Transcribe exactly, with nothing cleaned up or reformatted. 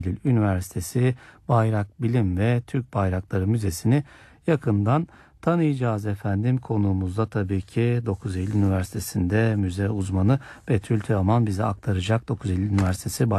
Üniversitesi Bayrak Bilim ve Türk Bayrakları Müzesi'ni yakından tanıyacağız efendim. Konuğumuzda tabii ki dokuz Eylül Üniversitesi'nde müze uzmanı Betül Teoman bize aktaracak. dokuz Eylül Üniversitesi